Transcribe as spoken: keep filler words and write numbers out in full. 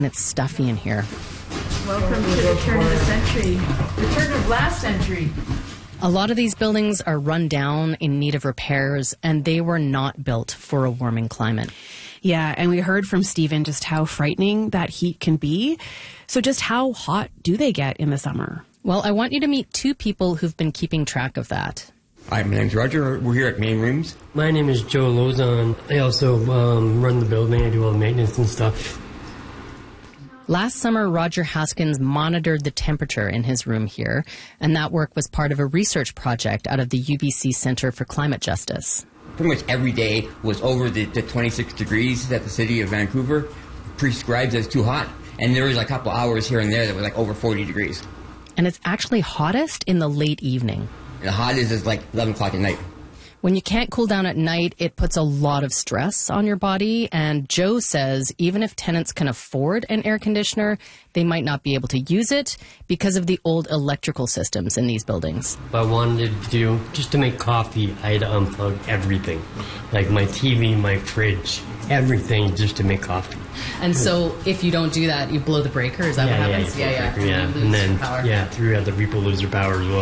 It's stuffy in here. Welcome to the turn of the century. The turn of last century. A lot of these buildings are run down, in need of repairs, and they were not built for a warming climate. Yeah, and we heard from Stephen just how frightening that heat can be. So just how hot do they get in the summer? Well, I want you to meet two people who've been keeping track of that. Hi, my name's Roger. We're here at Main Rooms. My name is Joe Lozon. I also um, run the building. I do all the maintenance and stuff. Last summer, Roger Haskins monitored the temperature in his room here, and that work was part of a research project out of the U B C Centre for Climate Justice. Pretty much every day was over the, the twenty-six degrees that the city of Vancouver prescribes as too hot. And there was a couple hours here and there that were like over forty degrees. And it's actually hottest in the late evening. And the hottest is like eleven o'clock at night. When you can't cool down at night, it puts a lot of stress on your body. And Joe says even if tenants can afford an air conditioner, they might not be able to use it because of the old electrical systems in these buildings. What I wanted to do, just to make coffee, I had to unplug everything. Like my T V, my fridge, everything just to make coffee. And so if you don't do that, you blow the breaker? Is that yeah, what yeah, happens? Yeah, yeah, yeah. yeah. yeah. And then, power. yeah, three other people lose their power as well.